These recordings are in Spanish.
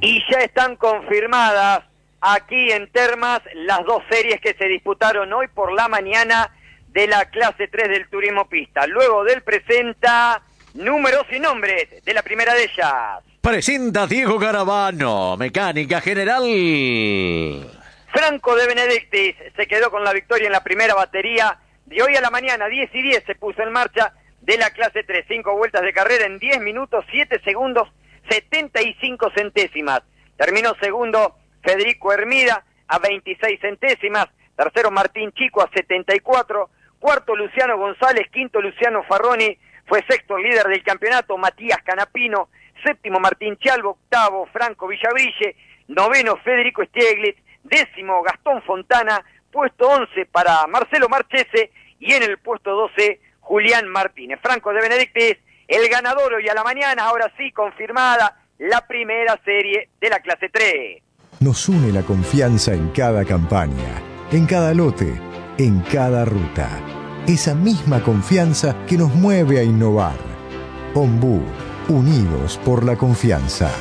Y ya están confirmadas aquí en Termas las dos series que se disputaron hoy por la mañana de la clase 3 del turismo pista. Luego del presenta números y nombres de la primera de ellas. Presenta Diego Garavano, mecánica general. Franco de Benedictis se quedó con la victoria en la primera batería. De hoy a la mañana, 10:10, se puso en marcha de la clase 3. 5 vueltas de carrera en 10 minutos, 7 segundos, 75 centésimas. Terminó segundo Federico Hermida a 26 centésimas. Tercero Martín Chico a 74. Cuarto Luciano González. Quinto Luciano Farroni. Fue sexto líder del campeonato Matías Canapino. Séptimo Martín Chalvo. Octavo Franco Villabrille. Noveno Federico Stieglitz. Décimo Gastón Fontana. Puesto 11 para Marcelo Marchese. Y en el puesto 12 Julián Martínez. Franco de Benedictis, el ganador hoy a la mañana. Ahora sí confirmada la primera serie de la clase 3. Nos une la confianza en cada campaña, en cada lote, en cada ruta. Esa misma confianza que nos mueve a innovar. Ombú, unidos por la confianza.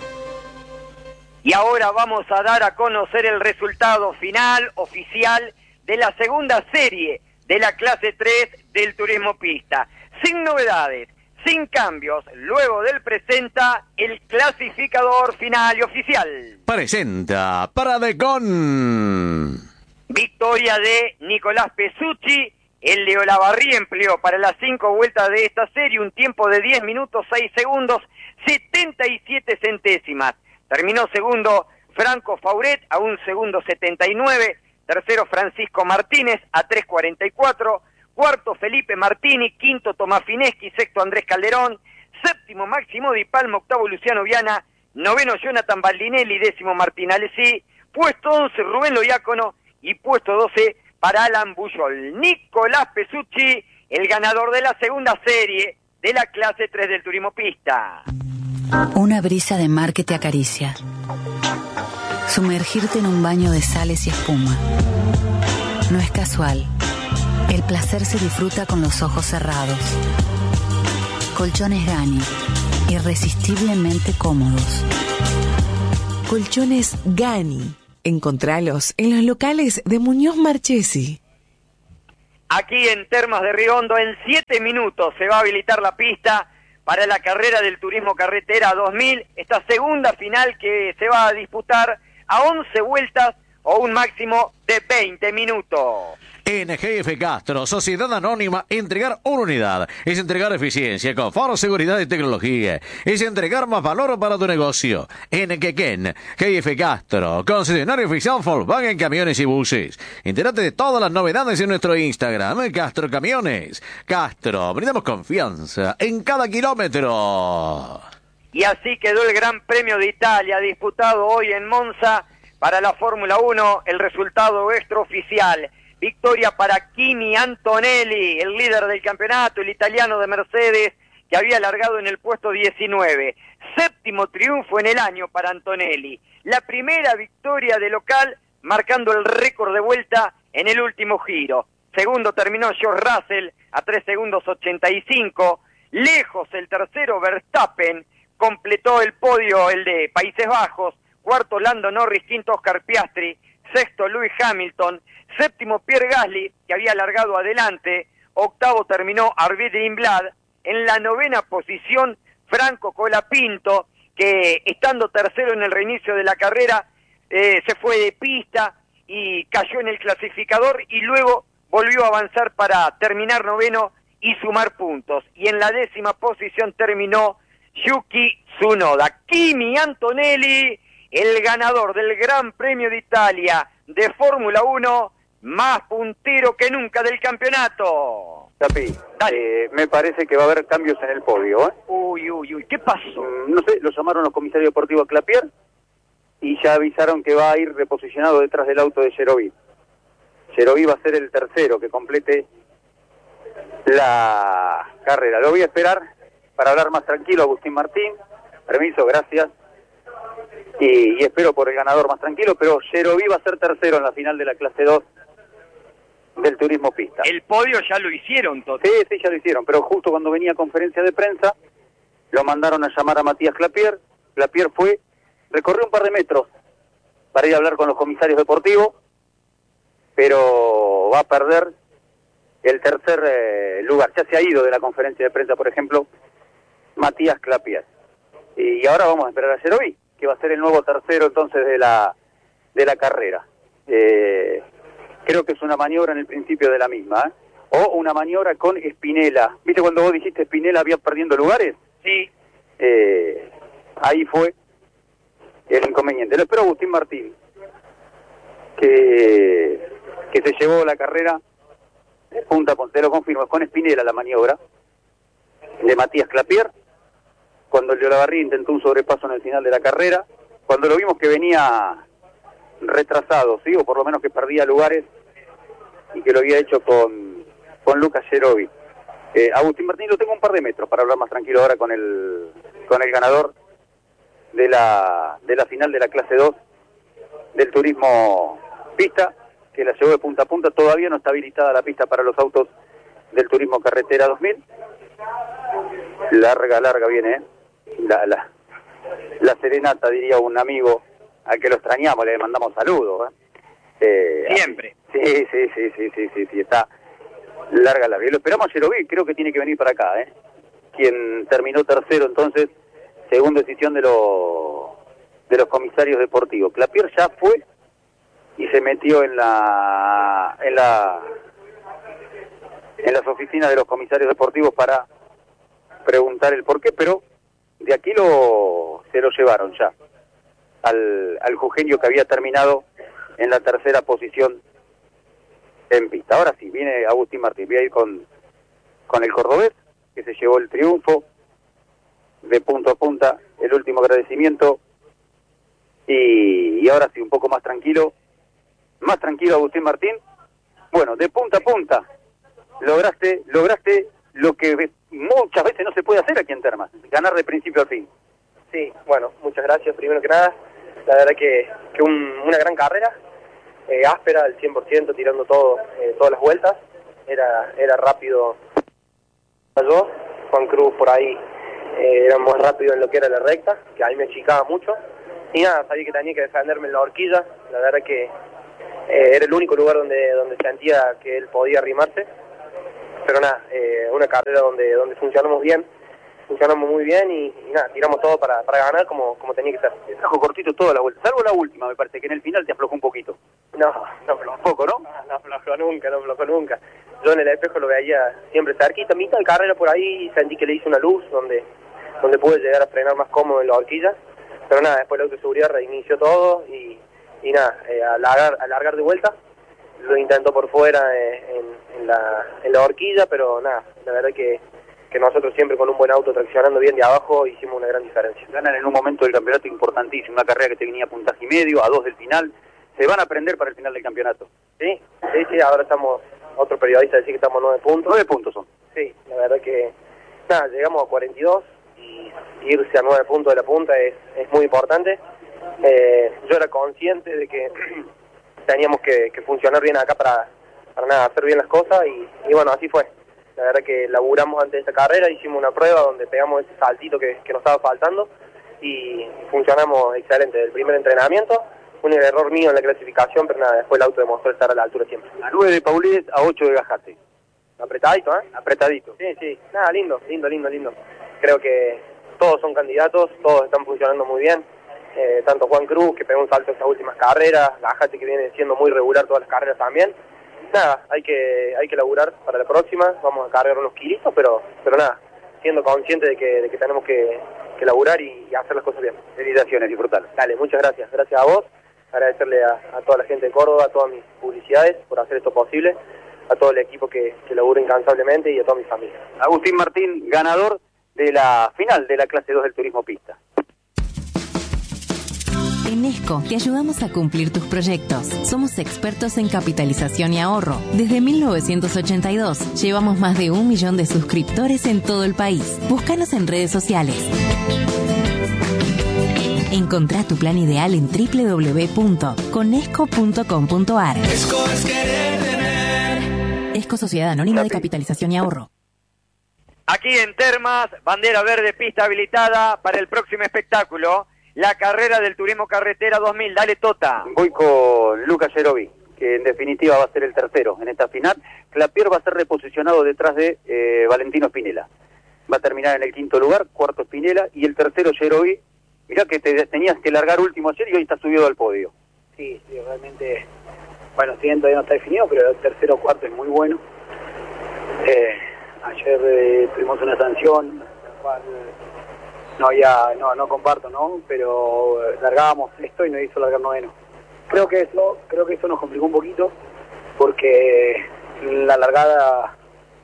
Y ahora vamos a dar a conocer el resultado final, oficial, de la segunda serie de la clase 3 del turismo pista. Sin novedades, sin cambios, luego del presenta el clasificador final y oficial. Presenta Paradecon. Victoria de Nicolás Pesucci. El de Olavarría empleó para las 5 vueltas de esta serie un tiempo de 10 minutos 6 segundos 77 centésimas. Terminó segundo Franco Fauret a 1 segundo 79. Tercero Francisco Martínez a 3.44. Cuarto Felipe Martini. Quinto Tomás Fineschi. Sexto Andrés Calderón. Séptimo Máximo Di Palma. Octavo Luciano Viana. Noveno Jonathan Baldinelli. Décimo Martín Alessi. Puesto 11 Rubén Loiácono. Y puesto 12 para Alan Buyol. Nicolás Pesucci, el ganador de la segunda serie de la clase 3 del turismo pista. Una brisa de mar que te acaricia. Sumergirte en un baño de sales y espuma. No es casual. El placer se disfruta con los ojos cerrados. Colchones Gani. Irresistiblemente cómodos. Colchones Gani. Encontralos en los locales de Muñoz Marchesi. Aquí en Termas de Río Hondo, en 7 minutos se va a habilitar la pista para la carrera del Turismo Carretera 2000. Esta segunda final que se va a disputar a 11 vueltas o un máximo de 20 minutos. En GF Castro, Sociedad Anónima, entregar una unidad es entregar eficiencia, confort, seguridad y tecnología. Es entregar más valor para tu negocio. En Quequén, GF Castro, concesionario oficial Volkswagen Camiones y Buses. Entérate de todas las novedades en nuestro Instagram, Castro Camiones. Castro, brindamos confianza en cada kilómetro. Y así quedó el Gran Premio de Italia, disputado hoy en Monza para la Fórmula 1. El resultado extraoficial: victoria para Kimi Antonelli, el líder del campeonato, el italiano de Mercedes, que había largado en el puesto 19. Séptimo triunfo en el año para Antonelli. La primera victoria de local, marcando el récord de vuelta en el último giro. Segundo terminó George Russell a 3 segundos 85. Lejos el tercero Verstappen, completó el podio el de Países Bajos. Cuarto Lando Norris, quinto Oscar Piastri, sexto Lewis Hamilton, séptimo Pierre Gasly, que había largado adelante. Octavo terminó Arvid Lindblad. En la novena posición Franco Colapinto, que estando tercero en el reinicio de la carrera se fue de pista y cayó en el clasificador y luego volvió a avanzar para terminar noveno y sumar puntos. Y en la décima posición terminó Yuki Tsunoda. Kimi Antonelli, el ganador del Gran Premio de Italia de Fórmula 1, más puntero que nunca del campeonato. Tapi, me parece que va a haber cambios en el podio, ¿eh? Uy, ¿qué pasó? No sé, lo llamaron los comisarios deportivos a Clapier y ya avisaron que va a ir reposicionado detrás del auto de Yeroví. Yeroví va a ser el tercero que complete la carrera. Lo voy a esperar para hablar más tranquilo, Agustín Martín. Permiso, gracias. Y espero por el ganador más tranquilo, pero Yeroví va a ser tercero en la final de la clase 2 del turismo pista. El podio ya lo hicieron, Toto. Sí, ya lo hicieron, pero justo cuando venía conferencia de prensa, lo mandaron a llamar a Matías Clapier. Clapier fue, recorrió un par de metros para ir a hablar con los comisarios deportivos, pero va a perder el tercer lugar. Ya se ha ido de la conferencia de prensa, por ejemplo, Matías Clapier. Y ahora vamos a esperar a Yeroví, que va a ser el nuevo tercero entonces de la carrera. Creo que es una maniobra en el principio de la misma, o una maniobra con Spinella. ¿Viste cuando vos dijiste Spinella había perdiendo lugares? Sí. Ahí fue el inconveniente. Lo espero Agustín Martín, que se llevó la carrera de punta a punta. Te lo confirmo, con Spinella la maniobra de Matías Clapier, cuando el de Olavarría intentó un sobrepaso en el final de la carrera, cuando lo vimos que venía retrasado, ¿sí? O por lo menos que perdía lugares, y que lo había hecho con Lucas Yeroví. Agustín Martín, lo tengo un par de metros para hablar más tranquilo ahora con el ganador de la final de la clase 2 del turismo pista, que la llevó de punta a punta. Todavía no está habilitada la pista para los autos del turismo carretera 2000. Larga viene, la serenata, diría un amigo al que lo extrañamos, le mandamos saludos. Siempre. Sí, está larga. Y lo esperamos a Yeroví, creo que tiene que venir para acá, quien terminó tercero entonces, según decisión de los comisarios deportivos. Clapier ya fue y se metió en las oficinas de los comisarios deportivos para preguntar el porqué, pero de aquí se lo llevaron ya al jujeño, que había terminado en la tercera posición en pista. Ahora sí, viene Agustín Martín, voy a ir con el cordobés, que se llevó el triunfo de punto a punta, el último agradecimiento, y ahora sí, un poco más tranquilo Agustín Martín. Bueno, de punta a punta, lograste lo que muchas veces no se puede hacer aquí en Termas, ganar de principio a fin. Sí, bueno, muchas gracias, primero que nada. La verdad que una gran carrera, áspera al 100%, tirando todas las vueltas. Era rápido yo, Juan Cruz por ahí era más rápido en lo que era la recta, que ahí me achicaba mucho. Y nada, sabía que tenía que defenderme en la horquilla. La verdad que era el único lugar donde sentía que él podía arrimarse. Pero nada, una carrera donde funcionamos muy bien y nada, tiramos todo para ganar como tenía que ser. Te trajo cortito toda la vuelta, salvo la última, me parece que en el final te aflojó un poquito. No aflojó poco, ¿no? No aflojó nunca. Yo en el espejo lo veía siempre cerquita, mitad de carrera por ahí, sentí que le hice una luz donde pude llegar a frenar más cómodo en la horquilla. Pero nada, después la autoseguridad reinició todo y nada, alargar de vuelta. Lo intentó por fuera en la horquilla, pero nada, la verdad que nosotros siempre con un buen auto traccionando bien de abajo hicimos una gran diferencia. Ganan en un momento del campeonato importantísimo, una carrera que tenía puntaje y medio, a 2 del final. Se van a aprender para el final del campeonato. Sí, ahora estamos, otro periodista decía que estamos a 9 puntos. 9 puntos son. Sí, la verdad que nada, llegamos a 42 y irse a 9 puntos de la punta es muy importante. Yo era consciente de que teníamos que funcionar bien acá para nada, hacer bien las cosas y bueno, así fue. La verdad que laburamos antes de esta carrera, hicimos una prueba donde pegamos ese saltito que nos estaba faltando y funcionamos excelente. El primer entrenamiento, un error mío en la clasificación, pero nada, después el auto demostró estar a la altura siempre. A 9 de Paulides, a 8 de Gajate. Apretadito, Apretadito. Sí, nada, lindo. Creo que todos son candidatos, todos están funcionando muy bien. Tanto Juan Cruz, que pegó un salto en estas últimas carreras, Gajate, que viene siendo muy regular todas las carreras también. Nada, hay que laburar para la próxima, vamos a cargar unos kilitos, pero nada, siendo consciente de que tenemos que laburar y hacer las cosas bien. Felicitaciones, disfrutar. Dale, muchas gracias a vos, agradecerle a toda la gente de Córdoba, a todas mis publicidades por hacer esto posible, a todo el equipo que labura incansablemente y a toda mi familia. Agustín Martín, ganador de la final de la clase 2 del turismo pista. En Esco te ayudamos a cumplir tus proyectos. Somos expertos en capitalización y ahorro. Desde 1982 llevamos más de 1 millón de suscriptores en todo el país. Búscanos en redes sociales. Encontrá tu plan ideal en www.conesco.com.ar. Esco es querer tener. Esco Sociedad Anónima de Capitalización y Ahorro. Aquí en Termas, bandera verde, pista habilitada para el próximo espectáculo. la carrera del Turismo Carretera 2000. Dale, Tota. Voy con Lucas Yerovi, que en definitiva va a ser el tercero en esta final. Clapier va a ser reposicionado detrás de Valentino Spinella. Va a terminar en el quinto lugar, cuarto Spinella, y el tercero Yerovi. Mirá que tenías que largar último ayer y hoy está subido al podio. Sí, realmente, bueno, el siguiente todavía no está definido, pero el tercero o cuarto es muy bueno. Ayer tuvimos una sanción, la cual no comparto, ¿no? Pero largábamos esto y nos hizo largar noveno. Creo que eso nos complicó un poquito, porque la largada,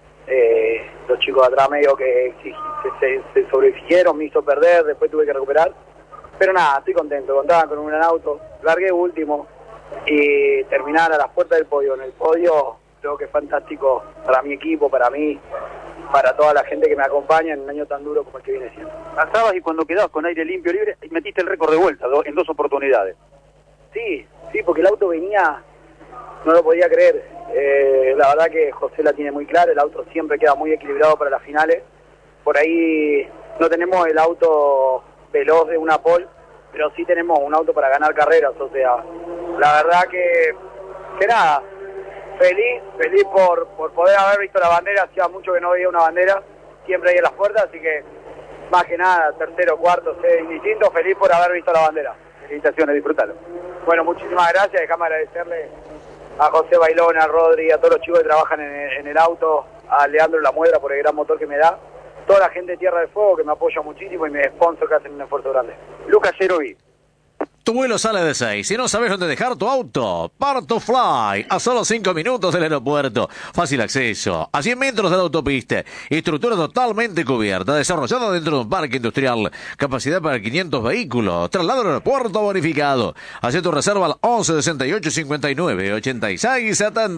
los chicos de atrás medio que se sobreexigieron, me hizo perder, después tuve que recuperar. Pero nada, estoy contento, contaban con un gran auto, largué último y terminar a las puertas del podio. En el podio creo que es fantástico para mi equipo, para mí, para toda la gente que me acompaña en un año tan duro como el que viene siendo. Pasabas y cuando quedabas con aire limpio libre, metiste el récord de vuelta en 2 oportunidades. Sí, porque el auto venía, no lo podía creer. La verdad que José la tiene muy clara, el auto siempre queda muy equilibrado para las finales. Por ahí no tenemos el auto veloz de una pole, pero sí tenemos un auto para ganar carreras, o sea, la verdad que nada, feliz por poder haber visto la bandera. Hacía mucho que no veía una bandera, siempre ahí en las puertas, así que más que nada, tercero, cuarto, indistinto, feliz por haber visto la bandera. Felicitaciones, disfrútalo. Bueno, muchísimas gracias, déjame agradecerle a José Bailón, a Rodri, a todos los chicos que trabajan en el auto, a Leandro La Muedra por el gran motor que me da, toda la gente de Tierra del Fuego que me apoya muchísimo y me sponsor, que hacen un esfuerzo grande. Lucas Yerovi. Tu vuelo sale de 6. Si no sabes dónde dejar tu auto, Part2Fly, a solo 5 minutos del aeropuerto. Fácil acceso, a 100 metros de la autopista. Estructura totalmente cubierta, desarrollada dentro de un parque industrial. Capacidad para 500 vehículos. Traslado al aeropuerto bonificado. Haz tu reserva al 11 68 59 86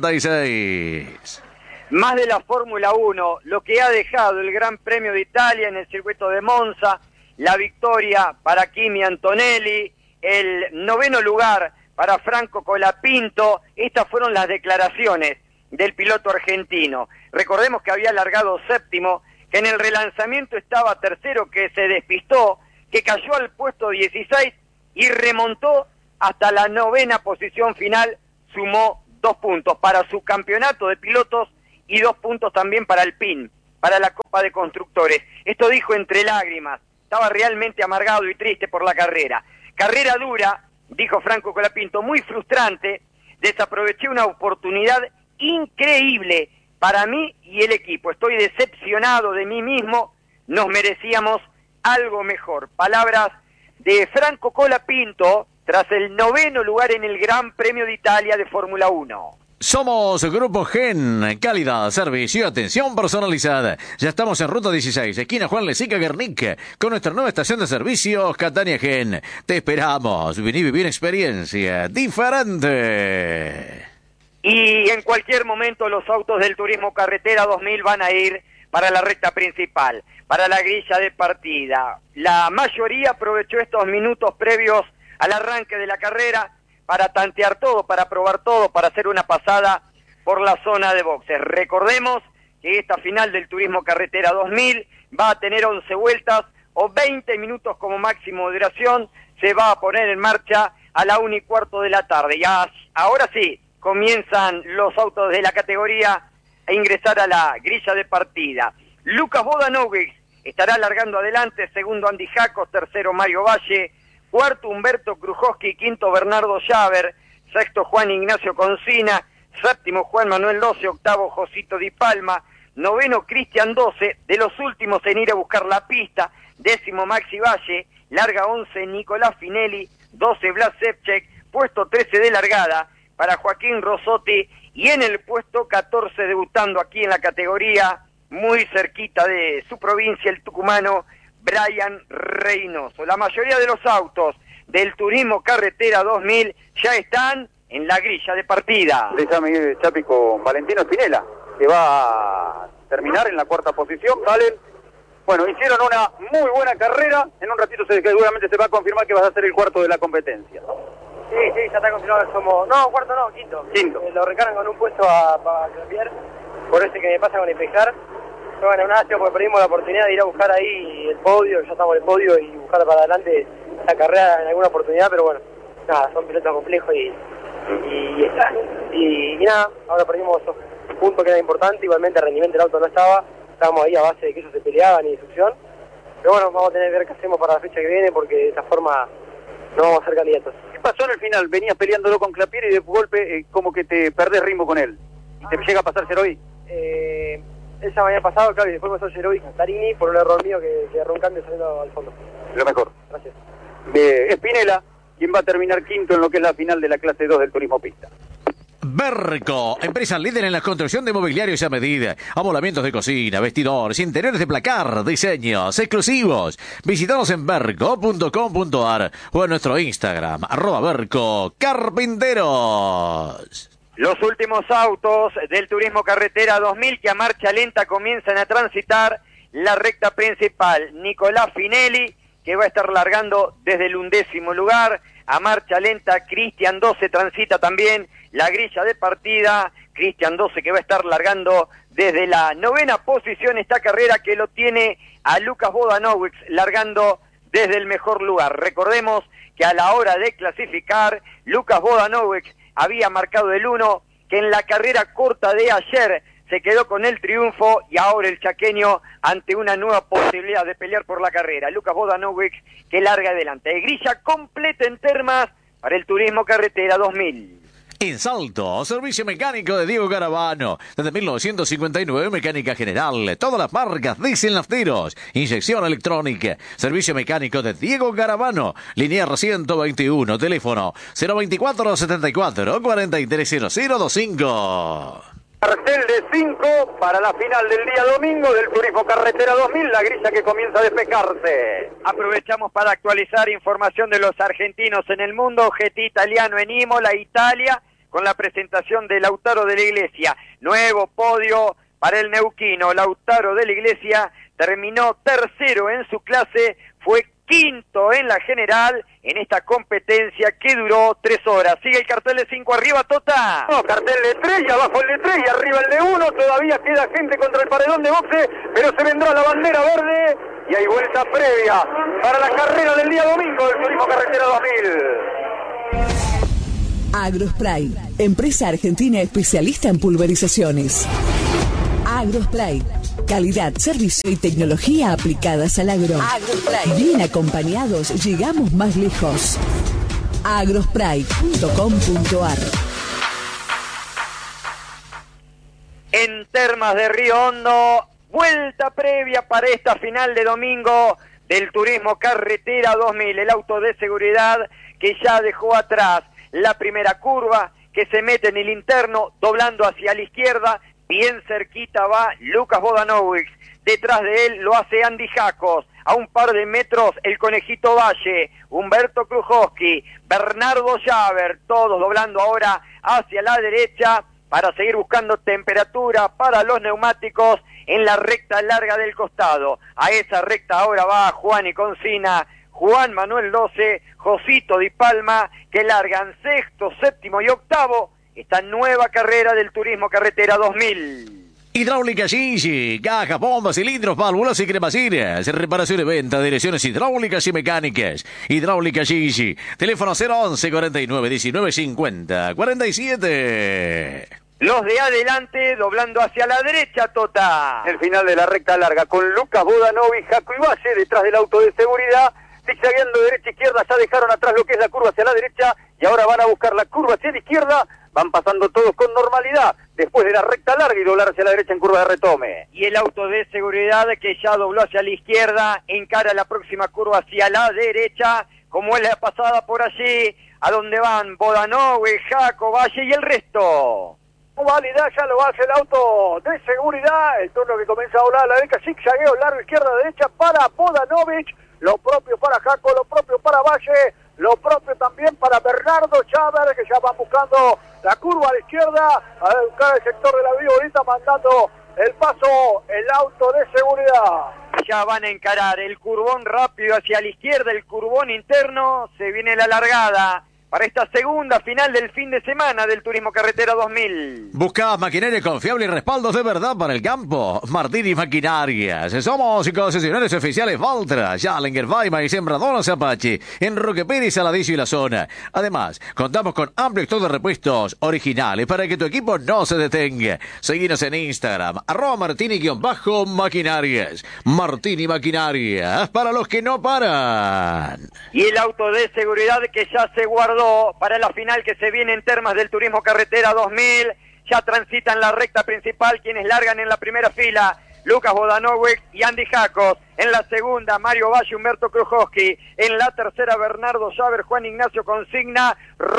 76. Más de la Fórmula 1, lo que ha dejado el Gran Premio de Italia en el circuito de Monza, la victoria para Kimi Antonelli, el 9º lugar para Franco Colapinto. Estas fueron las declaraciones del piloto argentino. Recordemos que había largado 7º, que en el relanzamiento estaba 3º, que se despistó, que cayó al puesto 16 y remontó hasta la 9ª posición final, sumó 2 puntos para su campeonato de pilotos y 2 puntos también para Alpine, para la Copa de Constructores. Esto dijo entre lágrimas, estaba realmente amargado y triste por la carrera. Carrera dura, dijo Franco Colapinto, muy frustrante, desaproveché una oportunidad increíble para mí y el equipo. Estoy decepcionado de mí mismo, nos merecíamos algo mejor. Palabras de Franco Colapinto tras el 9º lugar en el Gran Premio de Italia de Fórmula 1. Somos Grupo Gen, calidad, servicio y atención personalizada. Ya estamos en Ruta 16, esquina Juan Lezica Guernica, con nuestra nueva estación de servicios Catania Gen. Te esperamos, vení a vivir experiencia diferente. Y en cualquier momento los autos del Turismo Carretera 2000 van a ir para la recta principal, para la grilla de partida. La mayoría aprovechó estos minutos previos al arranque de la carrera para tantear todo, para probar todo, para hacer una pasada por la zona de boxes. Recordemos que esta final del Turismo Carretera 2000 va a tener 11 vueltas o 20 minutos como máximo de duración. Se va a poner en marcha a la 1:15 de la tarde. Ya, ahora sí, comienzan los autos de la categoría a ingresar a la grilla de partida. Lucas Vodanovic estará largando adelante, segundo Andy Jacos, tercero Mario Valle, cuarto Humberto Krujowski, quinto Bernardo Llaver, sexto Juan Ignacio Concina, séptimo Juan Manuel Doce, octavo Josito Di Palma, noveno Cristian Doce, de los últimos en ir a buscar la pista, décimo Maxi Valle, larga 11 Nicolás Finelli, 12 Blas Sepchek, puesto 13 de largada para Joaquín Rosotti, y en el puesto 14 debutando aquí en la categoría, muy cerquita de su provincia, el tucumano Brian Reynoso. La mayoría de los autos del Turismo Carretera 2000 ya están en la grilla de partida. Déjame, Chapi, con Valentino Spinella, que va a terminar en la cuarta posición. Valen, bueno, hicieron una muy buena carrera. En un ratito seguramente se va a confirmar que vas a ser el cuarto de la competencia. Sí, ya está confirmado que somos... No, cuarto no, quinto. Lo recargan con un puesto para Clapier, por ese que me pasa con el Pejar. Bueno, una lástima porque perdimos la oportunidad de ir a buscar ahí el podio, ya estamos en el podio, y buscar para adelante la carrera en alguna oportunidad, pero bueno, nada, son pilotos complejos y nada, ahora perdimos un punto que era importante, igualmente el rendimiento del auto no estaba, estábamos ahí a base de que ellos se peleaban y discusión, pero bueno, vamos a tener que ver qué hacemos para la fecha que viene, porque de esta forma no vamos a ser candidatos. ¿Qué pasó en el final? Venías peleándolo con Clapier y de golpe como que te perdés ritmo con él. ¿Y te llega a pasar Gerovi? Esa mañana pasado, claro, y después pasó Gerovi Castarini por un error mío que agarró un cambio saliendo al fondo. Lo mejor. Gracias. Espinela, quien va a terminar quinto en lo que es la final de la clase 2 del turismo pista. Berco, empresa líder en la construcción de mobiliarios a medida, amoblamientos de cocina, vestidores, interiores de placar, diseños exclusivos. Visítanos en berco.com.ar o en nuestro Instagram, @bercocarpinteros. Los últimos autos del Turismo Carretera 2000 que a marcha lenta comienzan a transitar la recta principal. Nicolás Finelli, que va a estar largando desde el 11º lugar. A marcha lenta, Cristian 12 transita también la grilla de partida. Cristian 12 que va a estar largando desde la 9ª posición esta carrera, que lo tiene a Lucas Bodanowicz largando desde el mejor lugar. Recordemos que a la hora de clasificar, Lucas Bodanowicz había marcado el 1, que en la carrera corta de ayer se quedó con el triunfo, y ahora el chaqueño ante una nueva posibilidad de pelear por la carrera. Lucas Bodanowicz que larga adelante. Grilla completa en Termas para el Turismo Carretera 2000. En Salto, servicio mecánico de Diego Garavano. Desde 1959, mecánica general. Todas las marcas, diésel, nafteros. Inyección electrónica. Servicio mecánico de Diego Garavano. Linier 121, teléfono 024-74 430025. Cartel de 5 para la final del día domingo del Turismo Carretera 2000, la grilla que comienza a despejarse. Aprovechamos para actualizar información de los argentinos en el mundo. GT italiano en Imola, Italia, con la presentación de Lautaro de la Iglesia. Nuevo podio para el neuquino. Lautaro de la Iglesia terminó tercero en su clase, fue quinto en la general en esta competencia que duró 3 horas. Sigue el cartel de 5 arriba, Tota. No, cartel de 3 y abajo el de 3 y arriba el de 1. Todavía queda gente contra el paredón de boxe, pero se vendrá la bandera verde y hay vuelta previa para la carrera del día domingo del Turismo Carretera 2000. Agrospray, empresa argentina especialista en pulverizaciones. Agrospray, calidad, servicio y tecnología aplicadas al agro. Agrospray. Bien acompañados, llegamos más lejos. Agrospray.com.ar. En Termas de Río Hondo, vuelta previa para esta final de domingo del Turismo Carretera 2000. El auto de seguridad que ya dejó atrás la primera curva, que se mete en el interno, doblando hacia la izquierda. Bien cerquita va Lucas Bodanowicz. Detrás de él lo hace Andy Jacos. A un par de metros el Conejito Valle, Humberto Krujowski, Bernardo Javer, todos doblando ahora hacia la derecha para seguir buscando temperatura para los neumáticos en la recta larga del costado. A esa recta ahora va Juan y Concina, Juan Manuel 12, Josito Di Palma, que largan sexto, séptimo y octavo esta nueva carrera del Turismo Carretera 2000. Hidráulica Gigi, cajas, bombas, cilindros, válvulas y cremacinas. Reparación y venta de direcciones hidráulicas y mecánicas. Hidráulica Gigi. Teléfono 011 49 19 50 47. Los de adelante doblando hacia la derecha, Tota. El final de la recta larga con Lucas Bodanowicz, Jaco y Valle detrás del auto de seguridad. Zigzagueando de derecha a izquierda, ya dejaron atrás lo que es la curva hacia la derecha y ahora van a buscar la curva hacia la izquierda. Van pasando todos con normalidad después de la recta larga y doblar hacia la derecha en curva de retome. Y el auto de seguridad que ya dobló hacia la izquierda, encara la próxima curva hacia la derecha, como es la pasada por allí, a donde van Bodanowicz, Jaco, Valle y el resto. Válida, ya lo hace el auto de seguridad, el turno que comienza a volar a la derecha, zigzagueo largo, izquierda, derecha para Bodanowicz, lo propio para Jaco, lo propio para Valle, lo propio también para Bernardo Javer, que ya van buscando la curva a la izquierda, a buscar el sector de la vía ahorita, mandando el paso, el auto de seguridad. Ya van a encarar el curvón rápido hacia la izquierda, el curvón interno, se viene la largada. para esta segunda final del fin de semana del Turismo Carretera 2000. Buscas maquinaria confiable y respaldos de verdad para el campo. Martini Maquinarias. Somos concesionarios oficiales Valtra, Challenger, Weimar y Sembradoras Apache en Roque Pérez, Saladillo y la zona. Además, contamos con amplio stock de repuestos originales para que tu equipo no se detenga. Seguinos en Instagram, @Martini_Maquinarias. Martini Maquinarias, para los que no paran. Y el auto de seguridad que ya se guardó para la final que se viene en Termas del Turismo Carretera 2000. Ya transitan la recta principal quienes largan en la primera fila. Lucas Vodanovic y Andy Jacos. En la segunda, Mario Valle, Humberto Krujowski. En la tercera, Bernardo Llaver, Juan Ignacio Consigna.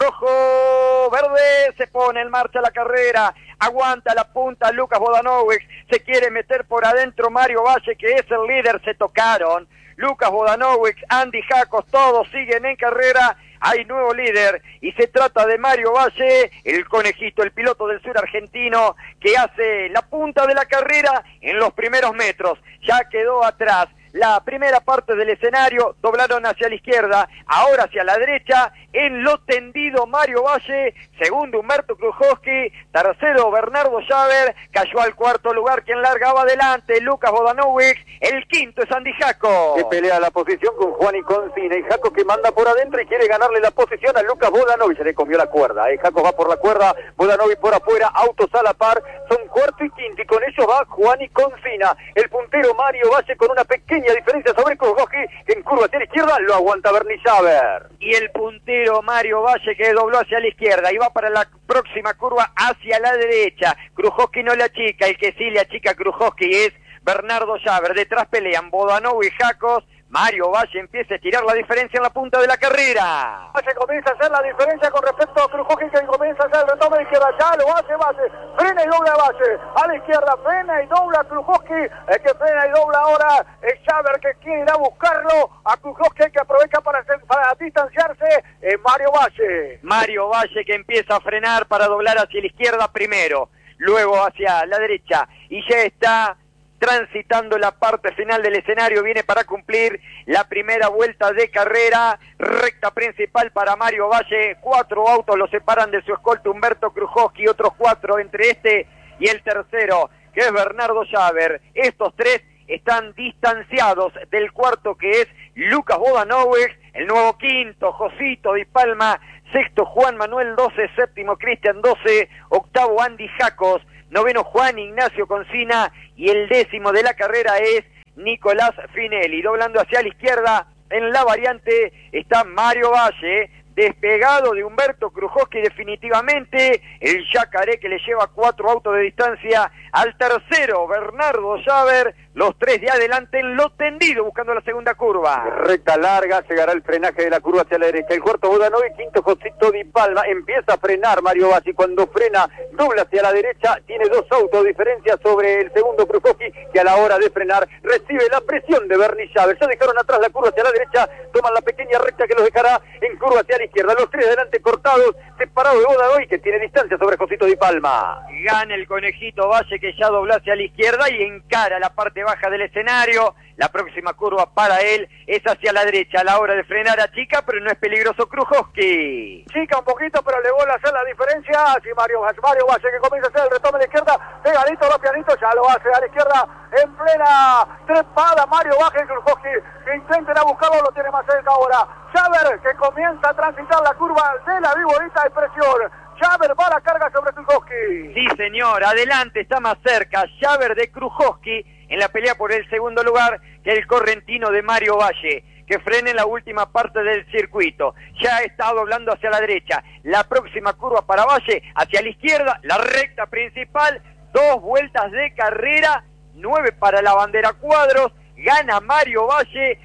Rojo, verde, se pone en marcha la carrera. Aguanta la punta Lucas Vodanovic. Se quiere meter por adentro Mario Valle, que es el líder. Se tocaron. Lucas Vodanovic, Andy Jacos, todos siguen en carrera. Hay nuevo líder y se trata de Mario Valle, el conejito, el piloto del sur argentino, que hace la punta de la carrera en los primeros metros. Ya quedó atrás la primera parte del escenario, doblaron hacia la izquierda, ahora hacia la derecha, en lo tendido Mario Valle, segundo Humberto Krujowski, tercero Bernardo Llaver, cayó al cuarto lugar quien largaba adelante, Lucas Vodanovic, el quinto es Andy Jaco. Que pelea la posición con Juan y Concina, y Jaco que manda por adentro y quiere ganarle la posición a Lucas Vodanovic, se le comió la cuerda, Jaco va por la cuerda, Vodanovic por afuera, autos a la par, son cuarto y quinto, y con ellos va Juan y Concina, el puntero Mario Valle con una pequeña diferencia sobre Krujowski, que en curva hacia la izquierda lo aguanta Bernie Llaver. Y el puntero Mario Valle que dobló hacia la izquierda y va para la próxima curva hacia la derecha. Krujowski no le achica, el que sí le achica a Krujowski es Bernardo Llaver. Detrás pelean Vodanovic y Jacos. Mario Valle empieza a estirar la diferencia en la punta de la carrera. Valle comienza a hacer la diferencia con respecto a Krujowski, que comienza a hacer el retome de izquierda. Ya lo hace Valle. Frena y dobla Valle. A la izquierda frena y dobla Krujowski. El que frena y dobla ahora es Llaver, que quiere ir a buscarlo. A Krujowski, que aprovecha para distanciarse. Mario Valle. Mario Valle que empieza a frenar para doblar hacia la izquierda primero. Luego hacia la derecha. Y ya está transitando la parte final del escenario, viene para cumplir la primera vuelta de carrera, recta principal para Mario Valle, 4 autos lo separan de su escolta Humberto Krujowski, otros 4 entre este y el tercero, que es Bernardo Llaver. Estos 3 están distanciados del cuarto, que es Lucas Vodanovic, el nuevo quinto, Josito Di Palma, sexto Juan Manuel 12, séptimo Cristian 12, octavo Andy Jacos, noveno Juan Ignacio Concina y el décimo de la carrera es Nicolás Finelli. Doblando hacia la izquierda en la variante está Mario Valle, despegado de Humberto Krujowski definitivamente, el yacaré que le lleva 4 autos de distancia al tercero, Bernardo Llaver, los 3 de adelante en lo tendido buscando la segunda curva. Recta larga, llegará el frenaje de la curva hacia la derecha, el cuarto Vodanovic, quinto Josito Di Palma, empieza a frenar Mario Valle, cuando frena, dobla hacia la derecha, tiene 2 autos de diferencia sobre el segundo Krujowski, que a la hora de frenar recibe la presión de Bernie Llaver. Ya dejaron atrás la curva hacia la derecha, toman la pequeña recta que los dejará en curva hacia la izquierda, los 3 adelante cortados, separados de Vodanovic, que tiene distancia sobre Josito Di Palma. Gana el conejito Valle, que ya dobló hacia la izquierda y encara la parte baja del escenario. La próxima curva para él es hacia la derecha, a la hora de frenar a chica, pero no es peligroso Krujowski. Chica un poquito, pero le vuelve a hacer la diferencia. Así Mario Valle que comienza a hacer el retome a la izquierda, pegadito, lo pianito, ya lo hace a la izquierda, en plena trepada Mario Valle, Krujowski, que intenten a buscarlo, lo tiene más cerca ahora. Llaver, que comienza a transitar la curva de la viborita de presión. Llaver va a la carga sobre Krujowski. Sí, señor, adelante, está más cerca Llaver de Krujowski en la pelea por el segundo lugar que el correntino de Mario Valle, que frena en la última parte del circuito. Ya está doblando hacia la derecha. La próxima curva para Valle, hacia la izquierda, la recta principal, 2 vueltas de carrera, 9 para la bandera cuadros. Gana Mario Valle,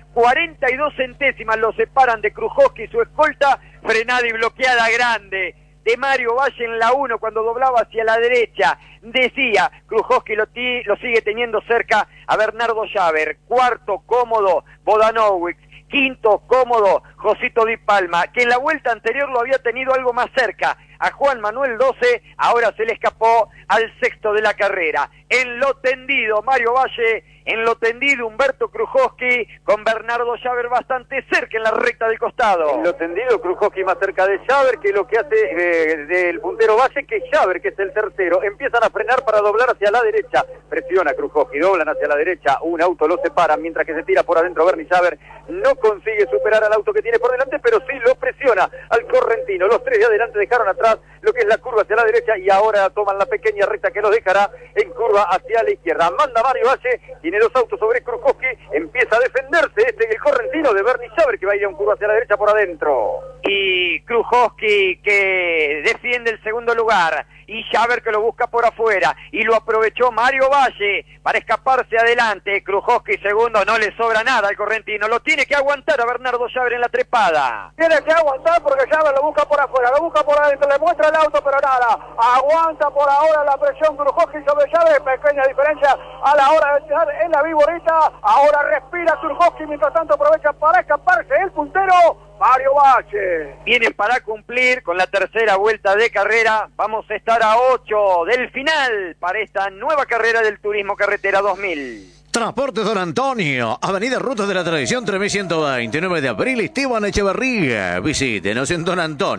42 centésimas lo separan de Krujowski y su escolta, frenada y bloqueada grande de Mario Valle en la 1 cuando doblaba hacia la derecha. Decía, Krujowski lo sigue teniendo cerca a Bernardo Llaver. Cuarto cómodo, Vodanovic. Quinto cómodo, Josito Di Palma, que en la vuelta anterior lo había tenido algo más cerca a Juan Manuel 12, ahora se le escapó al sexto de la carrera. En lo tendido, Mario Valle En lo tendido, Humberto Krujowski con Bernardo Llaver bastante cerca en la recta del costado. En lo tendido, Krujowski más cerca de Llaver, que lo que hace del puntero Valle, que Llaver, que es el tercero. Empiezan a frenar para doblar hacia la derecha. Presiona Krujowski, doblan hacia la derecha. Un auto lo separa, mientras que se tira por adentro Bernie Llaver. No consigue superar al auto que tiene por delante, pero sí lo presiona al correntino. Los tres de adelante dejaron atrás lo que es la curva hacia la derecha y ahora toman la pequeña recta que los dejará en curva hacia la izquierda. Manda Mario Valle, tiene dos autos sobre Krujowski, empieza a defenderse el correntino de Bernie Llaver, que va a ir a un curva hacia la derecha por adentro. Y Krujowski que defiende el segundo lugar, y Llaver que lo busca por afuera, y lo aprovechó Mario Valle para escaparse adelante. Krujowski segundo, no le sobra nada al correntino, lo tiene que aguantar a Bernardo Llaver en la trepada. Tiene que aguantar porque Llaver lo busca por afuera, lo busca por adentro, le muestra el auto, pero nada, aguanta por ahora la presión Krujowski sobre Llaver, pequeña diferencia a la hora de estar en la viborita. Ahora respira Krujowski, mientras tanto aprovecha para escaparse el puntero Mario Valle. Vienen para cumplir con la tercera vuelta de carrera. Vamos a estar a 8 del final para esta nueva carrera del Turismo Carretera 2000. Transportes Don Antonio, Avenida Ruta de la Tradición 3120, 9 de abril, Esteban Echeverría. Visítenos en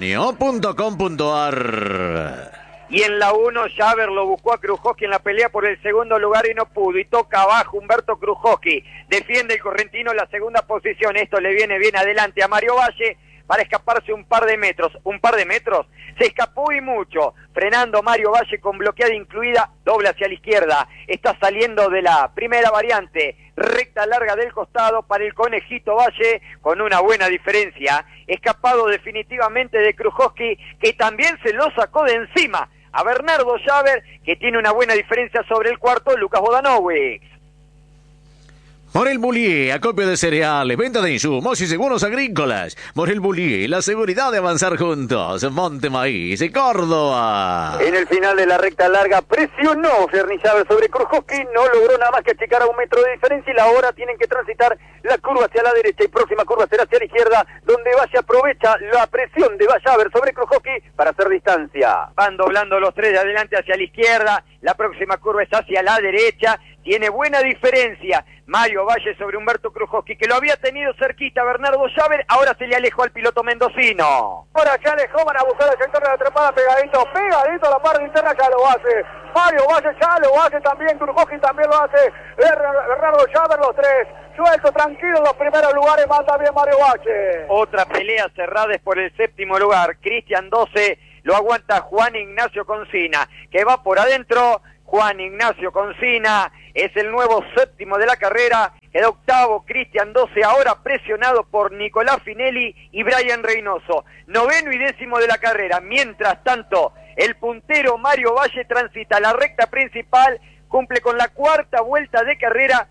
donantonio.com.ar. Y en la 1, Llaver lo buscó a Krujowski en la pelea por el segundo lugar y no pudo. Y toca abajo Humberto Krujowski. Defiende el correntino la segunda posición. Esto le viene bien adelante a Mario Valle para escaparse un par de metros. ¿Un par de metros? Se escapó y mucho. Frenando Mario Valle con bloqueada incluida, doble hacia la izquierda. Está saliendo de la primera variante. Recta larga del costado para el Conejito Valle con una buena diferencia. Escapado definitivamente de Krujowski, que también se lo sacó de encima a Bernardo Llaver, que tiene una buena diferencia sobre el cuarto, Lucas Bodanowicz. Morel Bullier, acopio de cereales, venta de insumos y seguros agrícolas. Morel Bullier, la seguridad de avanzar juntos. Monte Maíz, Córdoba. En el final de la recta larga presionó Bernie Llaver sobre Krujowski, no logró nada más que achicar a un metro de diferencia y la hora tienen que transitar la curva hacia la derecha y próxima curva será hacia la izquierda, donde Valle aprovecha la presión de Llaver sobre Krujowski para hacer distancia. Van doblando los tres de adelante hacia la izquierda, la próxima curva es hacia la derecha, tiene buena diferencia Mario Valle sobre Humberto Krujowski, que lo había tenido cerquita Bernardo Llaver, ahora se le alejó al piloto mendocino. Ahora ya alejó, van a buscar el sector de la trepada pegadito a la parte interna, ya lo hace. Mario Valle ya lo hace también, Krujowski también lo hace, Bernardo Llaver, los tres suelto, tranquilo en los primeros lugares, manda bien Mario Valle. Otra pelea cerrada es por el séptimo lugar, Cristian 12, lo aguanta Juan Ignacio Concina, que va por adentro. Juan Ignacio Concina es el nuevo séptimo de la carrera, el octavo Cristian 12, ahora presionado por Nicolás Finelli y Brian Reynoso, noveno y décimo de la carrera. Mientras tanto, el puntero Mario Valle transita la recta principal, cumple con la cuarta vuelta de carrera,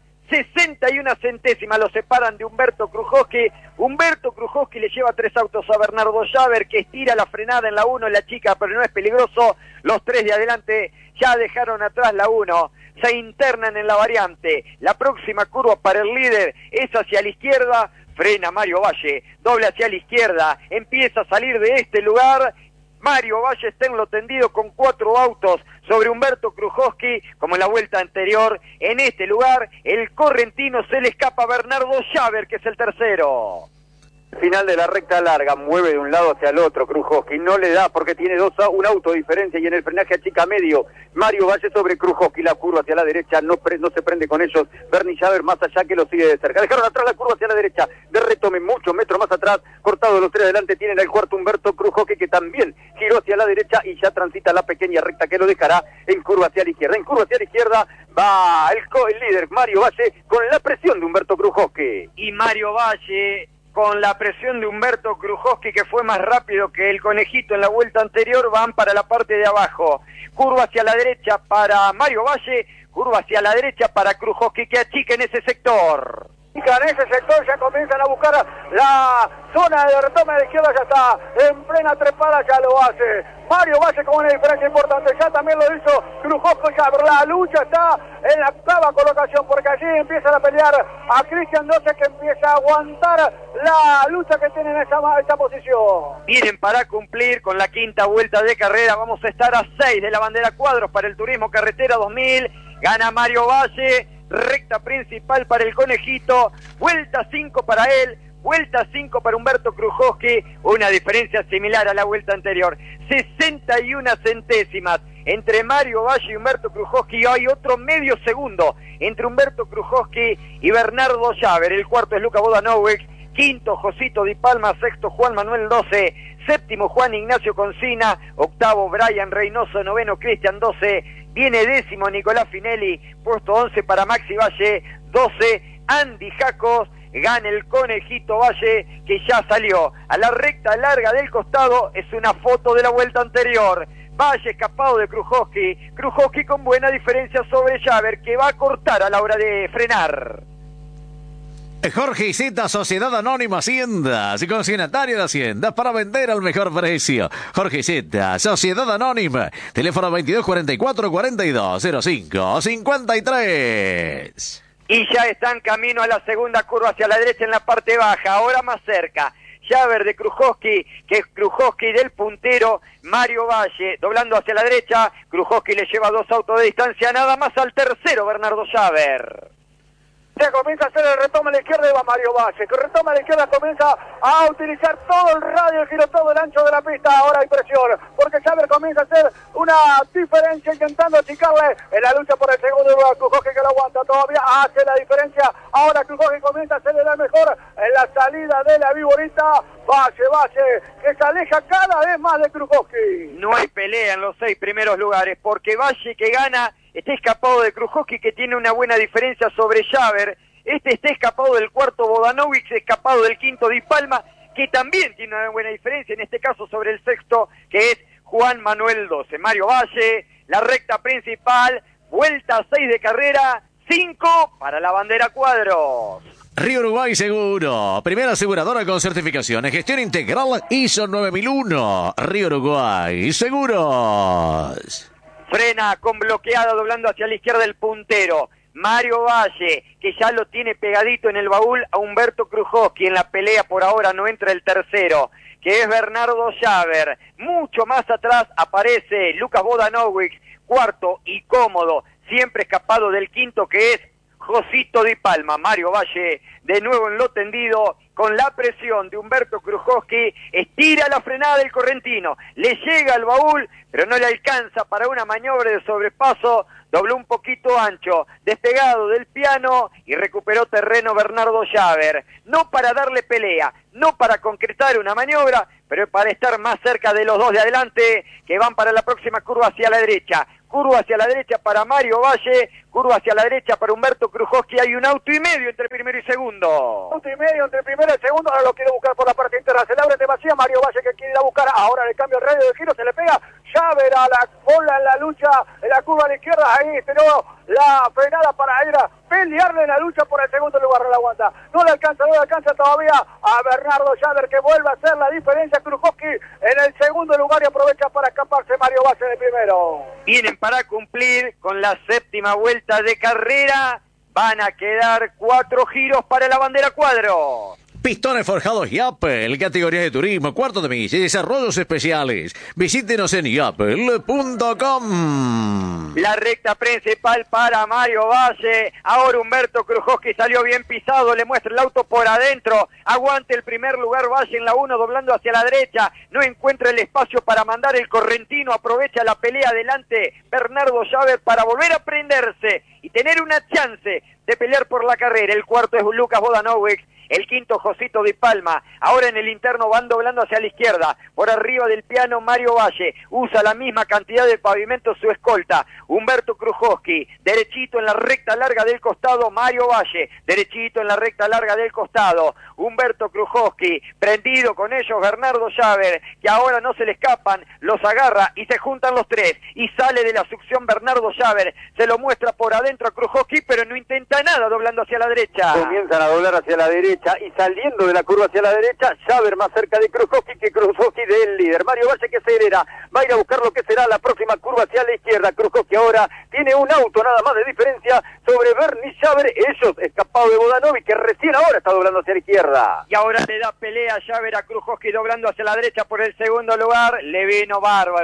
61 centésimas lo separan de Humberto Krujowski. Humberto Krujowski le lleva 3 autos a Bernardo Llaver, que estira la frenada en la 1, la chica, pero no es peligroso. Los tres de adelante ya dejaron atrás la 1, se internan en la variante. La próxima curva para el líder es hacia la izquierda, frena Mario Valle, doble hacia la izquierda, empieza a salir de este lugar. Mario Valle está en lo tendido con 4 autos sobre Humberto Krujowski, como en la vuelta anterior. En este lugar, el correntino se le escapa a Bernardo Llaver, que es el tercero. Final de la recta larga, mueve de un lado hacia el otro Krujowski, no le da porque tiene un auto de diferencia y en el frenaje achica medio. Mario Valle sobre Krujowski, la curva hacia la derecha, no se prende con ellos. Bernie Llaver más allá, que lo sigue de cerca. Dejaron atrás la curva hacia la derecha, de retome muchos metros más atrás, cortado los tres adelante, tienen al cuarto Humberto Krujowski, que también giró hacia la derecha y ya transita la pequeña recta que lo dejará en curva hacia la izquierda. En curva hacia la izquierda va el líder Mario Valle con la presión de Humberto Krujowski. Y Mario Valle, con la presión de Humberto Krujowski, que fue más rápido que el conejito en la vuelta anterior, van para la parte de abajo. Curva hacia la derecha para Mario Valle, curva hacia la derecha para Krujowski, que achica en ese sector. En ese sector ya comienzan a buscar la zona de retome de izquierda, ya está en plena trepada, ya lo hace Mario Valle con una diferencia importante, ya también lo hizo Krujowski, pero la lucha está en la octava colocación, porque allí empiezan a pelear a Cristian 12, que empieza a aguantar la lucha que tiene en esta posición. Vienen para cumplir con la quinta vuelta de carrera, vamos a estar a 6 de la bandera cuadros para el Turismo Carretera 2000, gana Mario Valle, recta principal para el Conejito, vuelta 5 para él, vuelta 5 para Humberto Krujowski, una diferencia similar a la vuelta anterior, 61 centésimas entre Mario Valle y Humberto Krujowski. Hay otro medio segundo entre Humberto Krujowski y Bernardo Llaver. El cuarto es Luca Vodanovic, quinto Josito Di Palma, sexto Juan Manuel 12, séptimo Juan Ignacio Concina, octavo Brian Reynoso, noveno Cristian 12, viene décimo Nicolás Finelli, puesto 11 para Maxi Valle, 12 Andy Jacos. Gana el Conejito Valle, que ya salió a la recta larga del costado. Es una foto de la vuelta anterior. Valle escapado de Krujowski, Krujowski con buena diferencia sobre Llaver, que va a cortar a la hora de frenar. Jorge Zeta, Sociedad Anónima Haciendas y consignatario de Haciendas para vender al mejor precio. Jorge Zeta, Sociedad Anónima, teléfono 2244-4205-53. Y ya están camino a la segunda curva hacia la derecha en la parte baja, ahora más cerca. Llaver de Krujowski, que es Krujowski del puntero, Mario Valle doblando hacia la derecha, Krujowski le lleva 2 autos de distancia, nada más al tercero Bernardo Llaver. Ya comienza a hacer el retoma a la izquierda y va Mario Valle, que retoma a la izquierda, comienza a utilizar todo el radio, el giro, todo el ancho de la pista. Ahora hay presión, porque Llaver comienza a hacer una diferencia intentando achicarle en la lucha por el segundo lugar. Krujowski que lo aguanta todavía, hace la diferencia. Ahora Krujowski comienza a hacerle la mejor en la salida de la Viborita. Valle, que se aleja cada vez más de Krujowski. No hay pelea en los 6 primeros lugares, porque Valle, que gana, está escapado de Krujowski, que tiene una buena diferencia sobre Llaver. Está escapado del cuarto Vodanovic, escapado del quinto Di Palma, que también tiene una buena diferencia, en este caso sobre el sexto, que es Juan Manuel 12. Mario Valle, la recta principal, vuelta 6 de carrera, 5 para la bandera cuadros. Río Uruguay Seguro, primera aseguradora con certificaciones, gestión integral ISO 9001. Río Uruguay Seguros. Frena con bloqueada doblando hacia la izquierda el puntero. Mario Valle, que ya lo tiene pegadito en el baúl a Humberto Krujowski. En la pelea por ahora no entra el tercero, que es Bernardo Llaver. Mucho más atrás aparece Lucas Vodanovic, cuarto y cómodo, siempre escapado del quinto, que es Josito Di Palma. Mario Valle de nuevo en lo tendido, con la presión de Humberto Krujowski, estira la frenada del correntino, le llega al baúl, pero no le alcanza para una maniobra de sobrepaso, dobló un poquito ancho, despegado del piano y recuperó terreno Bernardo Llaver. No para darle pelea, no para concretar una maniobra, pero para estar más cerca de los dos de adelante, que van para la próxima curva hacia la derecha. Curva hacia la derecha para Mario Valle, curva hacia la derecha para Humberto Krujowski. Hay un auto y medio entre primero y segundo. Auto y medio entre primero y segundo, ahora lo quiere buscar por la parte interna. Se le abre demasiado Mario Valle, que quiere ir a buscar. Ahora le cambia el radio de giro, se le pega Llaver a la bola en la lucha, en la curva a la izquierda. Ahí esperó la frenada para ir a pelearle en la lucha por el segundo lugar. No la aguanta, no le alcanza todavía a Bernardo Llaver, que vuelve a hacer la diferencia. Krujowski en el segundo lugar y aprovecha para escaparse Mario Valle de primero. Vienen para cumplir con la séptima vuelta de carrera. Van a quedar 4 giros para la bandera cuadro. Pistones forjados Yapel, categoría de turismo, cuarto de milla y desarrollos especiales. Visítenos en yapel.com. La recta principal para Mario Valle. Ahora Humberto Krujowski salió bien pisado, le muestra el auto por adentro. Aguante el primer lugar Valle en la 1, doblando hacia la derecha. No encuentra el espacio para mandar el correntino. Aprovecha la pelea adelante Bernardo Llaver para volver a prenderse y tener una chance de pelear por la carrera. El cuarto es Lucas Vodanovic. El quinto, Josito Di Palma. Ahora en el interno van doblando hacia la izquierda. Por arriba del piano, Mario Valle. Usa la misma cantidad de pavimento su escolta. Humberto Krujowski. Derechito en la recta larga del costado, Mario Valle. Derechito en la recta larga del costado, Humberto Krujowski. Prendido con ellos Bernardo Llaver, que ahora no se le escapan. Los agarra y se juntan los tres. Y sale de la succión Bernardo Llaver. Se lo muestra por adentro a Krujowski, pero no intenta nada doblando hacia la derecha. Comienzan a doblar hacia la derecha. Y saliendo de la curva hacia la derecha, Llaver más cerca de Krujowski que Krujowski del líder. Mario Valle, que acelera, va a ir a buscar lo que será la próxima curva hacia la izquierda. Krujowski ahora tiene un auto nada más de diferencia sobre Bernie Llaver. Ellos escapado de Vodanovic, que recién ahora está doblando hacia la izquierda. Y ahora le da pelea Llaver a Krujowski doblando hacia la derecha por el segundo lugar. Le vino bárbaro.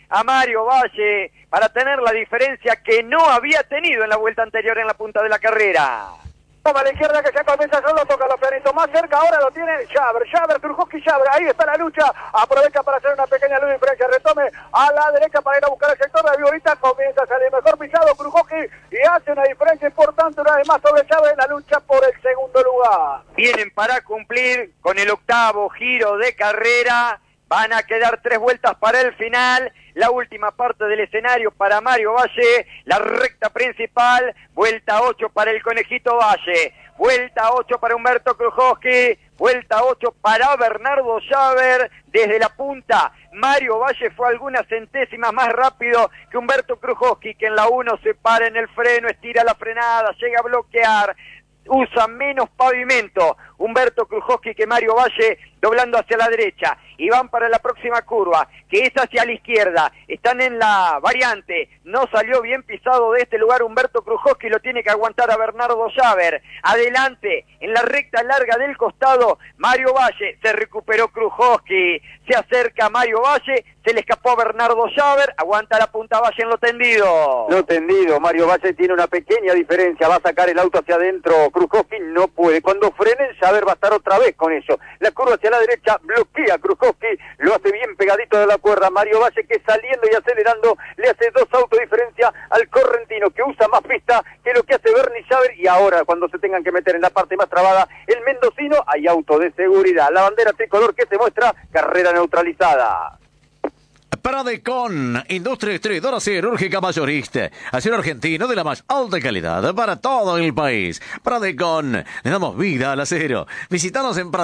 a Mario Valle para tener la diferencia que no había tenido en la vuelta anterior en la punta de la carrera. Toma a la izquierda que se comienza solo, toca los planitos más cerca, ahora lo tiene Jaber, Krujowski, ahí está la lucha, aprovecha para hacer una pequeña luz de diferencia, retome a la derecha para ir a buscar el sector de Viborita, comienza a salir mejor pisado Krujowski y hace una diferencia importante una vez más sobre Jaber en la lucha por el segundo lugar. Vienen para cumplir con el octavo giro de carrera, van a quedar 3 vueltas para el final, la última parte del escenario para Mario Valle, la recta principal, vuelta 8 para el Conejito Valle, vuelta 8 para Humberto Krujowski, vuelta 8 para Bernardo Jaber, desde la punta Mario Valle fue algunas centésimas más rápido que Humberto Krujowski, que en la 1 se para en el freno, estira la frenada, llega a bloquear, usa menos pavimento Humberto Krujowski que Mario Valle, doblando hacia la derecha, y van para la próxima curva, que es hacia la izquierda, están en la variante, no salió bien pisado de este lugar Humberto Krujowski, lo tiene que aguantar a Bernardo Jaber, adelante, en la recta larga del costado, Mario Valle, se recuperó Krujowski, se acerca Mario Valle, se le escapó a Bernardo Jaber, aguanta la punta Valle en lo tendido. Lo tendido, Mario Valle tiene una pequeña diferencia, va a sacar el auto hacia adentro, Krujowski no puede, cuando frenen Jaber va a estar otra vez con eso, la curva hacia la derecha, bloquea Krujowski, lo hace bien pegadito de la cuerda, Mario Valle que saliendo y acelerando, le hace 2 autos de diferencia al correntino, que usa más pista que lo que hace Bernie Jaber, y ahora cuando se tengan que meter en la parte más trabada, el mendocino, hay auto de seguridad, la bandera tricolor que se muestra, carrera neutralizada. Pradecon, industria distribuidora cirúrgica mayorista, acero argentino de la más alta calidad para todo el país. Pradecon, le damos vida al acero. Visítanos en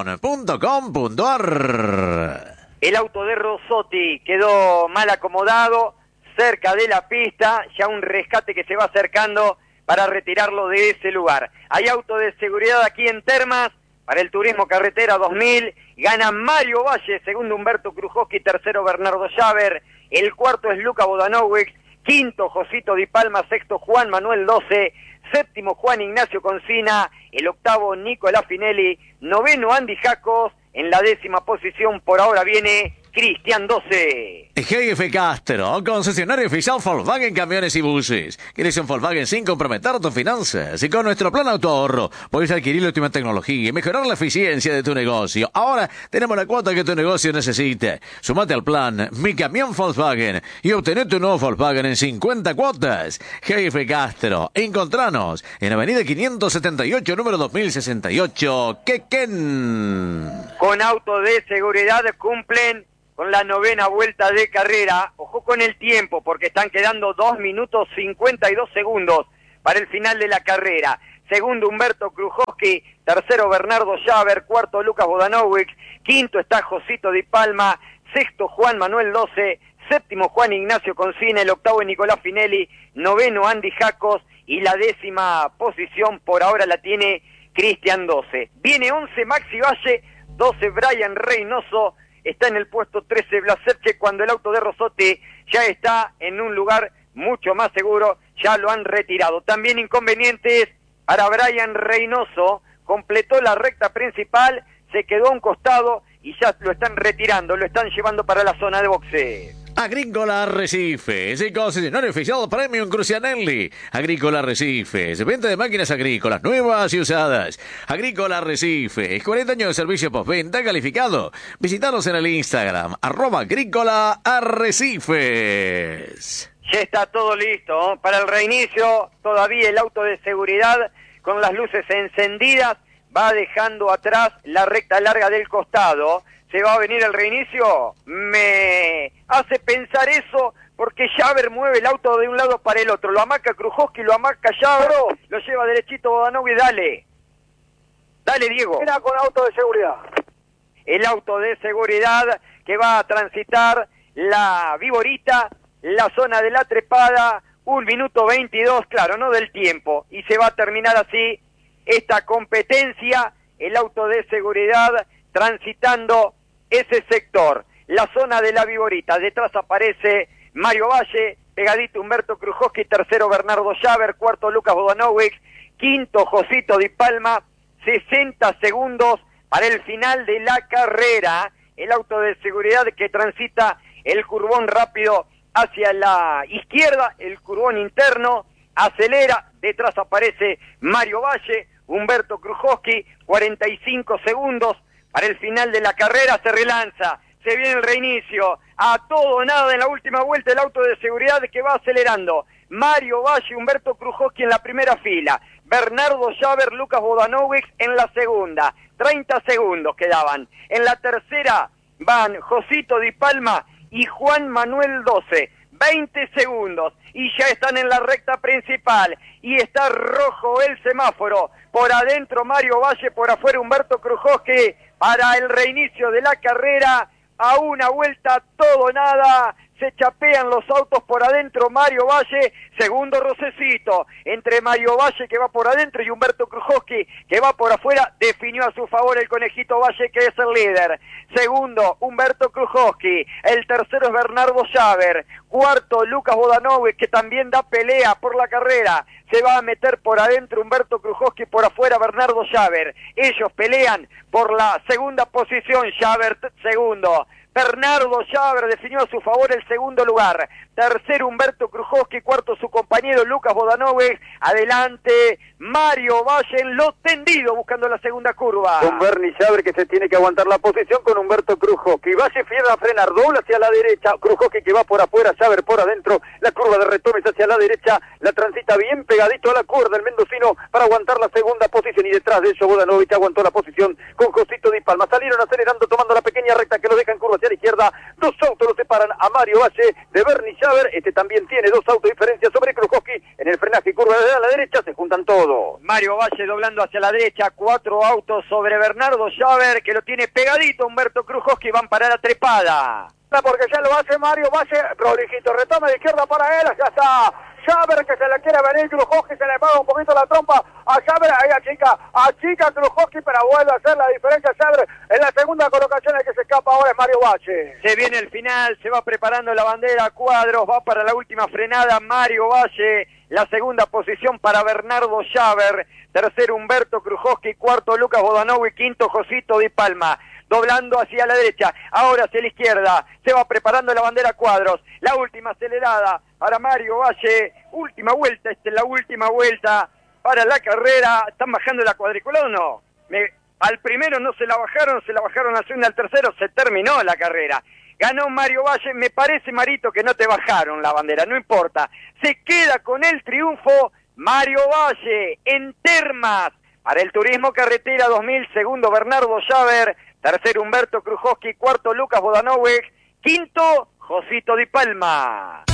pradecon.com.ar. El auto de Rossotti quedó mal acomodado, cerca de la pista, ya un rescate que se va acercando para retirarlo de ese lugar. Hay auto de seguridad aquí en Termas, para el Turismo Carretera 2000, gana Mario Valle, segundo Humberto Krujowski, tercero Bernardo Jaber, el cuarto es Luca Bodanowicz, quinto Josito Di Palma, sexto Juan Manuel 12, séptimo Juan Ignacio Concina, el octavo Nicolás Finelli, noveno Andy Jacos, en la 10ª posición por ahora viene Cristian 12. GF Castro, concesionario oficial Volkswagen Camiones y Buses. ¿Quieres un Volkswagen sin comprometer tus finanzas? Y con nuestro plan autoahorro puedes adquirir la última tecnología y mejorar la eficiencia de tu negocio. Ahora tenemos la cuota que tu negocio necesite. Sumate al plan Mi Camión Volkswagen y obtener tu nuevo Volkswagen en 50 cuotas. GF Castro, encontranos en Avenida 578, número 2068, Quequén. Con auto de seguridad cumplen con la 9ª vuelta de carrera. Ojo con el tiempo, porque están quedando 2 minutos 52 segundos para el final de la carrera. Segundo Humberto Krujowski, tercero Bernardo Jaber, cuarto Lucas Bodanowicz, quinto está Josito Di Palma, sexto Juan Manuel 12, séptimo Juan Ignacio Concina, el octavo Nicolás Finelli, noveno Andy Jacos y la 10ª posición por ahora la tiene Cristian 12. Viene 11 Maxi Valle, 12 Brian Reynoso, está en el puesto 13 Blasevche, cuando el auto de Rossotti ya está en un lugar mucho más seguro, ya lo han retirado. También inconvenientes para Brian Reynoso, completó la recta principal, se quedó a un costado y ya lo están retirando, lo están llevando para la zona de boxeo. Agrícola Arrecifes, el concesionario oficial Premium Crucianelli. Agrícola Arrecifes, venta de máquinas agrícolas nuevas y usadas. Agrícola Arrecifes, 40 años de servicio postventa calificado. Visítanos en el Instagram, @agrícola Arrecifes. Ya está todo listo para el reinicio, todavía el auto de seguridad con las luces encendidas va dejando atrás la recta larga del costado. ¿Se va a venir el reinicio? Me hace pensar eso, porque Jaber mueve el auto de un lado para el otro. Lo amaca Krujowski, lo amaca Jaber, lo lleva derechito Bodanowicz, dale. Dale, Diego. Mira con auto de seguridad. El auto de seguridad que va a transitar la Viborita, la zona de la trepada, 1 minuto 22, claro, no del tiempo. Y se va a terminar así esta competencia, el auto de seguridad transitando ese sector, la zona de la Viborita. Detrás aparece Mario Valle, pegadito Humberto Krujowski, tercero Bernardo Jaber, cuarto Lucas Bodanowicz, quinto Josito Di Palma, 60 segundos para el final de la carrera. El auto de seguridad que transita el curvón rápido hacia la izquierda, el curvón interno, acelera, detrás aparece Mario Valle, Humberto Krujowski, 45 segundos para el final de la carrera, se relanza, se viene el reinicio, a todo o nada en la última vuelta el auto de seguridad que va acelerando, Mario Valle, Humberto Krujowski en la primera fila, Bernardo Schaber, Lucas Vodanovic en la segunda, 30 segundos quedaban, en la tercera van Josito Di Palma y Juan Manuel 12, 20 segundos, y ya están en la recta principal, y está rojo el semáforo, por adentro Mario Valle, por afuera Humberto Krujowski, para el reinicio de la carrera, a una vuelta todo nada, se chapean los autos por adentro, Mario Valle, segundo rocecito, entre Mario Valle que va por adentro y Humberto Krujowski que va por afuera, definió a su favor el Conejito Valle que es el líder, segundo Humberto Krujowski, el tercero es Bernardo Schaber, cuarto Lucas Vodanovic que también da pelea por la carrera, se va a meter por adentro Humberto Krujowski, por afuera Bernardo Schaber, ellos pelean por la segunda posición, Schaber segundo, Bernardo Schaber definió a su favor el segundo lugar. Tercero Humberto Krujowski, cuarto su compañero Lucas Vodanovic. Adelante Mario Valle en lo tendido buscando la segunda curva. Con Bernie Schaber que se tiene que aguantar la posición con Humberto Krujowski. Valle fiel a frenar, dobla hacia la derecha. Krujowski que va por afuera, Schaber por adentro. La curva de retomes hacia la derecha. La transita bien pegadito a la cuerda el mendocino para aguantar la segunda posición. Y detrás de eso Vodanovic aguantó la posición con Josito Di Palma. Salieron acelerando tomando la pequeña recta que lo deja en curva hacia la izquierda. Dos autos lo separan a Mario Valle de Bernie Schaber. Este también tiene dos autos de diferencia sobre Krujowski. En el frenaje curva de la derecha se juntan todos. Mario Valle doblando hacia la derecha, cuatro autos sobre Bernardo Schaber que lo tiene pegadito Humberto Krujowski, van para la trepada. Porque ya lo hace Mario Valle, prolijito, retoma de izquierda para él, ya está Schaber que se le quiere venir, Krujowski se le paga un poquito la trompa a Schaber, ahí achica Krujowski, pero vuelve a hacer la diferencia Schaber en la segunda colocación, el que se escapa ahora es Mario Valle. Se viene el final, se va preparando la bandera a cuadros, va para la última frenada Mario Valle, la segunda posición para Bernardo Schaber, tercero Humberto Krujowski, cuarto Lucas Vodanovic, quinto Josito Di Palma. Doblando hacia la derecha, ahora hacia la izquierda, se va preparando la bandera a cuadros, la última acelerada para Mario Valle, última vuelta, la última vuelta para la carrera, ¿están bajando la cuadrícula o no? Al primero no se la bajaron al segundo, al tercero, se terminó la carrera. Ganó Mario Valle, me parece Marito que no te bajaron la bandera, no importa, se queda con el triunfo Mario Valle en Termas, para el Turismo Carretera 2000, segundo Bernardo Schaber, tercero Humberto Krujowski, cuarto Lucas Vodanovic, quinto Josito Di Palma.